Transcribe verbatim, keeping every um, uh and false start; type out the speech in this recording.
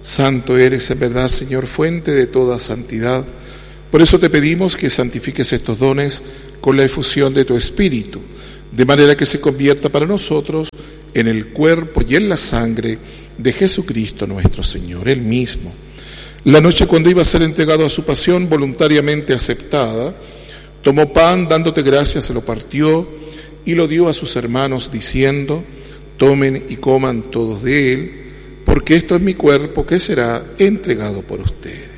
Santo eres en verdad, Señor, fuente de toda santidad. Por eso te pedimos que santifiques estos dones con la efusión de tu Espíritu, de manera que se convierta para nosotros en el cuerpo y en la sangre de Jesucristo nuestro Señor, Él mismo. La noche cuando iba a ser entregado a su pasión voluntariamente aceptada, tomó pan, dándote gracias, se lo partió y lo dio a sus hermanos, diciendo: tomen y coman todos de él, porque esto es mi cuerpo que será entregado por ustedes.